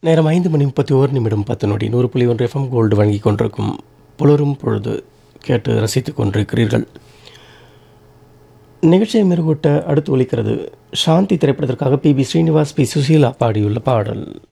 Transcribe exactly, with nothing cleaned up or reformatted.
நேரம் ஐந்து மணி முப்பத்தி ஓரு நிமிடம் பத்து நொடி நூறு புள்ளி ஒன்று எஃப்எம் கோல்டு வழங்கி கொண்டிருக்கும் புலரும் பொழுது கேட்டு ரசித்துக் கொண்டிருக்கிறீர்கள். நிகழ்ச்சியை மெருகூட்ட அடுத்து ஒலிக்கிறது சாந்தி திரைப்படத்திற்காக B B Srinivas, B Susheela பாடியுள்ள பாடல்.